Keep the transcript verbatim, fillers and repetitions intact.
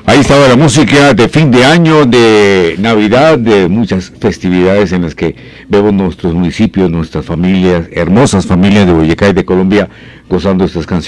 Ahí estaba la música de fin de año, de Navidad, de muchas festividades en las que vemos nuestros municipios, nuestras familias, hermosas familias de Boyacá y de Colombia, gozando estas canciones.